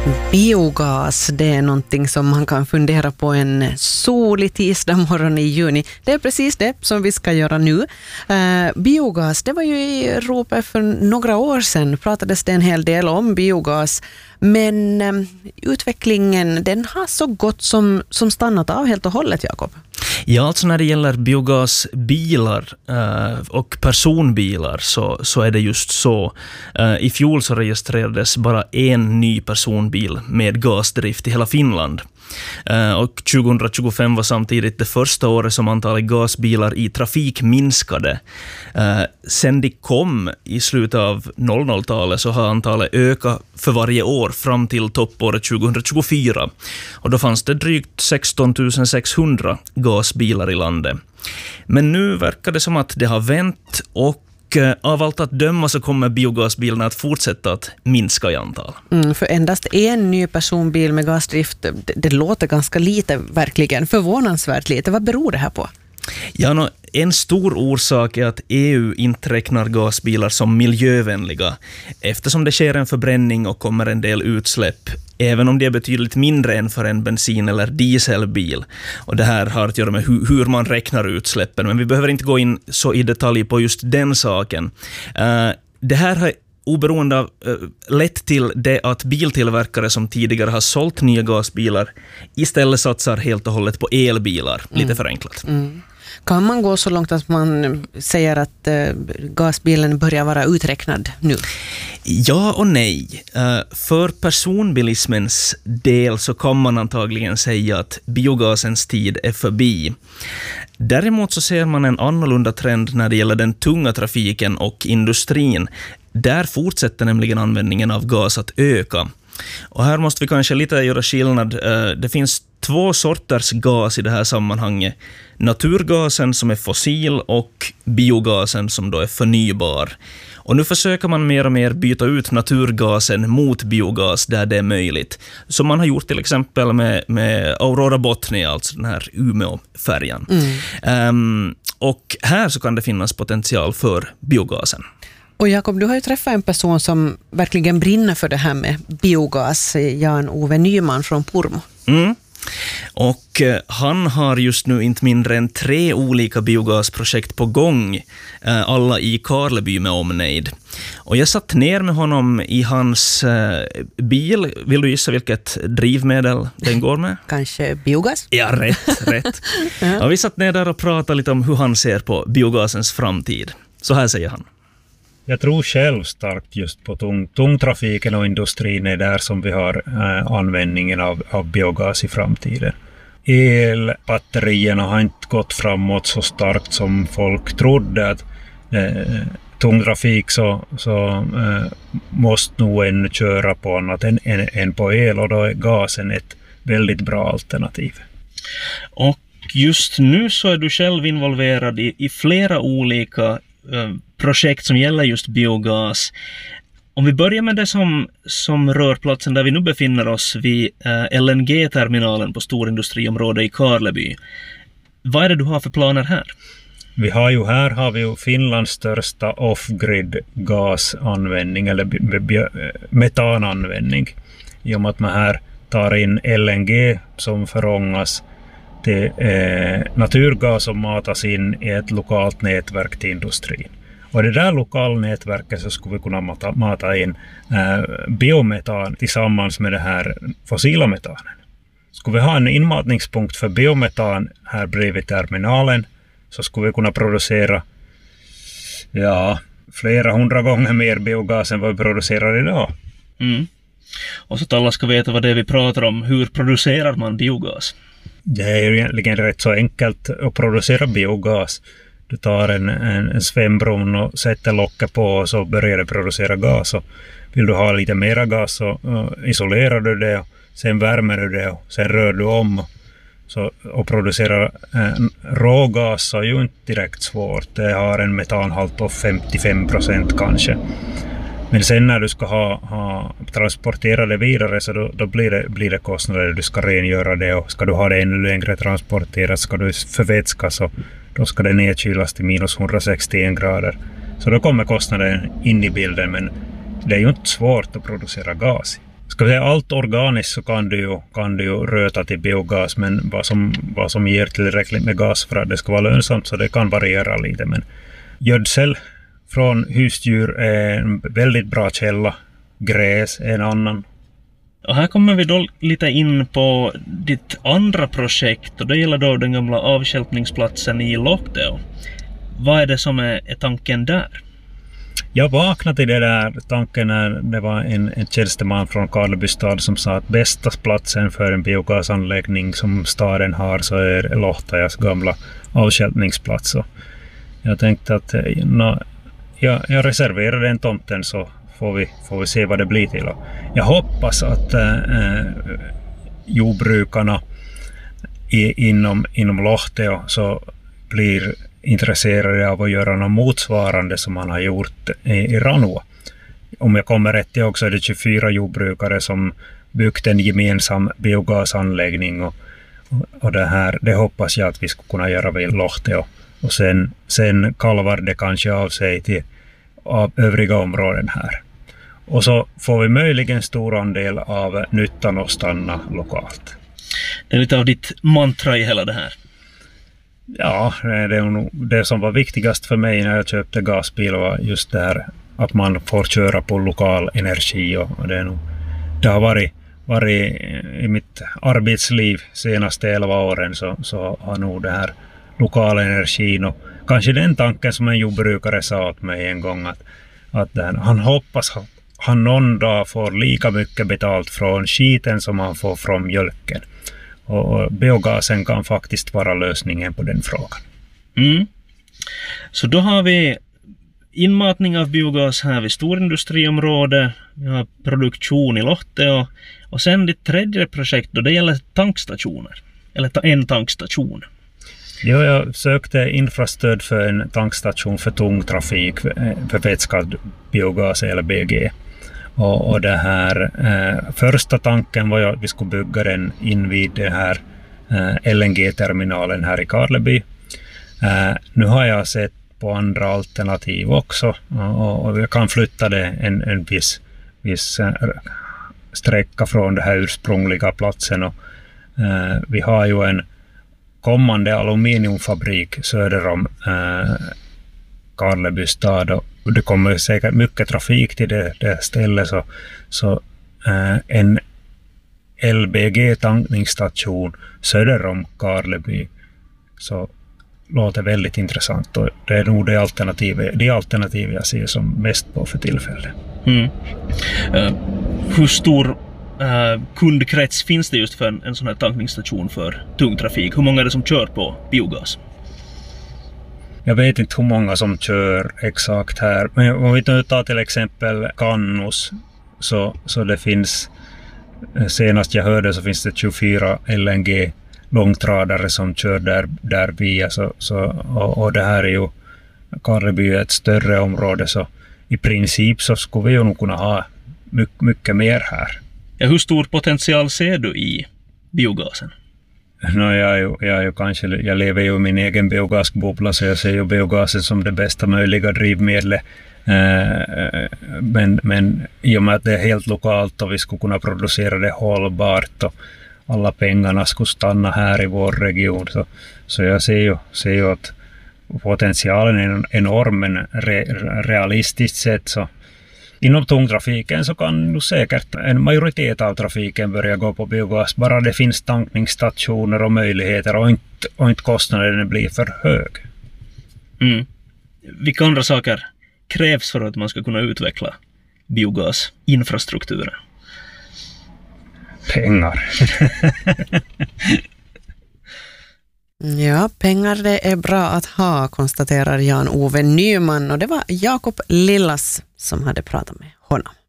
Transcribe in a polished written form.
Biogas, det är någonting som man kan fundera på en solig tisdag morgon i juni. Det är precis det som vi ska göra nu. Biogas, det var ju i ropet för några år sedan. Pratades det en hel del om biogas. Men utvecklingen, den har så gott som stannat av helt och hållet, Jakob. Ja, alltså när det gäller biogasbilar och personbilar så är det just så. I fjol så registrerades bara en ny personbil med gasdrift i hela Finland. Och 2025 var samtidigt det första året som antalet gasbilar i trafik minskade. Sen de kom i slutet av 00-talet så har antalet ökat för varje år fram till toppåret 2024. Och då fanns det drygt 16 600 gasbilar i landet. Men nu verkar det som att det har vänt, och av allt att döma så kommer biogasbilarna att fortsätta att minska i antal. För endast en ny personbil med gasdrift, det låter ganska lite, verkligen förvånansvärt lite. Vad beror det här på? Ja, en stor orsak är att EU inte räknar gasbilar som miljövänliga, eftersom det sker en förbränning och kommer en del utsläpp, även om det är betydligt mindre än för en bensin- eller dieselbil. Och det här har att göra med hur man räknar utsläppen, men vi behöver inte gå in så i detalj på just den saken. Det här har oberoende av lett till det att biltillverkare som tidigare har sålt nya gasbilar istället satsar helt och hållet på elbilar, lite förenklat. Kan man gå så långt att man säger att gasbilen börjar vara uträknad nu? Ja och nej. För personbilismens del så kan man antagligen säga att biogasens tid är förbi. Däremot så ser man en annorlunda trend när det gäller den tunga trafiken och industrin. Där fortsätter nämligen användningen av gas att öka. Och här måste vi kanske lite göra skillnad. Det finns två sorters gas i det här sammanhanget. Naturgasen som är fossil och biogasen som då är förnybar. Och nu försöker man mer och mer byta ut naturgasen mot biogas där det är möjligt. Som man har gjort till exempel med Aurora Botnia, alltså den här Umeå-färjan. Och här så kan det finnas potential för biogasen. Och Jakob, du har ju träffat en person som verkligen brinner för det här med biogas, Jan-Ove Nyman från Pormo. Och han har just nu inte mindre än 3 olika biogasprojekt på gång, alla i Karleby med omnejd. Och jag satt ner med honom i hans bil. Vill du gissa vilket drivmedel den går med? Kanske biogas? Ja, rätt. Ja, vi satt ner där och pratade lite om hur han ser på biogasens framtid. Så här säger han. Jag tror själv starkt just på tungtrafiken och industrin är där som vi har användningen av biogas i framtiden. Elbatterierna har inte gått framåt så starkt som folk trodde. Att tungtrafik så måste nog ännu köra på annat än på el, och då är gasen ett väldigt bra alternativ. Och just nu så är du själv involverad i flera olika projekt som gäller just biogas. Om vi börjar med det som rör platsen där vi nu befinner oss vid LNG-terminalen på storindustriområdet i Karleby. Vad är det du har för planer här? Här har vi Finlands största off-grid gasanvändning eller metananvändning. I och med att man här tar in LNG som förångas till naturgas som matas in i ett lokalt nätverk till industrin. Och det där lokala nätverket så skulle vi kunna mata in biometan tillsammans med det här fossila metanen. Skulle vi ha en inmatningspunkt för biometan här bredvid terminalen så skulle vi kunna producera flera 100 gånger mer biogas än vad vi producerar idag. Och så att alla ska veta vad det är vi pratar om. Hur producerar man biogas? Det är ju egentligen rätt så enkelt att producera biogas. Du tar en svämbrum och sätter locket på och så börjar det producera gas. Och vill du ha lite mera gas så isolerar du det och sen värmer du det och sen rör du om. Och producera rågas så är ju inte direkt svårt. Det har en metanhalt på 55% kanske. Men sen när du ska ha transportera det vidare så då blir det kostnader. Du ska rengöra det, och ska du ha det ännu längre transporterat ska du förvätska, så då ska det nedkylas till minus 161 grader. Så då kommer kostnaden in i bilden, men det är ju inte svårt att producera gas. ska vi säga allt organiskt så kan du ju röta till biogas, men vad som ger tillräckligt med gas för att det ska vara lönsamt, så det kan variera lite. Men gödsel från husdjur är en väldigt bra källa, gräs är en annan. Och här kommer vi då lite in på ditt andra projekt, och det gäller då den gamla avstjälpningsplatsen i Lohteo. Vad är det som är tanken där? Jag vaknade till det där tanken när det var en tjänsteman från Karleby stad som sa att bästa platsen för en biogasanläggning som staden har så är Lohteas gamla avstjälpningsplats. Och jag tänkte att jag reserverar den tomten, så får vi se vad det blir till. Jag hoppas att jordbrukarna inom Lohteo så blir intresserade av att göra något motsvarande som man har gjort i Ranua. Om jag kommer rätt ihåg så är det 24 jordbrukare som byggt en gemensam biogasanläggning, och det hoppas jag att vi ska kunna göra vid Lohteo. Och sen kalvar det kanske av sig till övriga områden här. Och så får vi möjligen stor andel av nyttan att stanna lokalt. Det är lite av ditt mantra i hela det här. Ja, det som var viktigast för mig när jag köpte gasbil var just det här att man får köra på lokal energi, och det har varit i mitt arbetsliv senaste 11 åren så har nog det här lokala energin, och kanske den tanken som en jordbrukare sa åt mig en gång att han hoppas att han någon dag får lika mycket betalt från skiten som han får från mjölken. Och biogasen kan faktiskt vara lösningen på den frågan. Mm. Så då har vi inmatning av biogas här vid storindustriområdet. Vi har produktion i Lohteo. Och sen ditt tredje projekt då, det gäller tankstationer. Eller en tankstation. Ja, jag sökte infrastöd för en tankstation för tung trafik för vätskad biogas eller BG. Och det här första tanken var att vi skulle bygga den in vid det här LNG-terminalen här i Karleby. Nu har jag sett på andra alternativ också, och vi kan flytta det en viss sträcka från den här ursprungliga platsen. Och vi har ju en kommande aluminiumfabrik söder om Karleby stad, och det kommer säkert mycket trafik till det stället, så en LBG-tankningsstation söder om Karleby så låter väldigt intressant, och det är nog det alternativ jag ser som mest på för tillfället. Mm. Hur stor kundkrets finns det just för en sån här tankningsstation för tung trafik? Hur många är det som kör på biogas? Jag vet inte hur många som kör exakt här, men om vi nu tar till exempel Kannus, så det finns, senast jag hörde så finns det 24 LNG långtradare som kör där via, och det här är ju Karleby ett större område, så i princip så skulle vi ju nog kunna ha mycket mer här. Ja, hur stor potential ser du i biogasen? Jag lever ju i min egen biogasbubbla, så jag ser ju biogasen som det bästa möjliga drivmedlet. Men i och med att det är helt lokalt och vi skulle kunna producera det hållbart och alla pengarna skulle stanna här i vår region, så jag ser ju att potentialen är enorm, men realistiskt sett så inom tungtrafiken så kan nu säkert en majoritet av trafiken börja gå på biogas, bara det finns tankningsstationer och möjligheter och inte kostnaden blir för hög. Mm. Vilka andra saker krävs för att man ska kunna utveckla biogasinfrastrukturen? Pengar. Ja, pengar det är bra att ha, konstaterar Jan-Ove Nyman, och det var Jakob Lillas som hade pratat med honom.